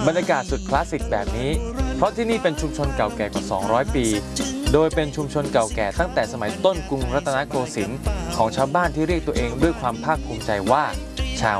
บรรยากาศสุดคลาสสิกแบบนี้เพราะที่นี่เป็นชุมชนเก่าแก่กว่า200 ปีโดยเป็นชุมชนเก่าแก่ตั้งแต่สมัยต้นกรุงรัตนโกสินทร์ของชาวบ้านที่เรียกตัวเองด้วยความภาคภูมิใจว่า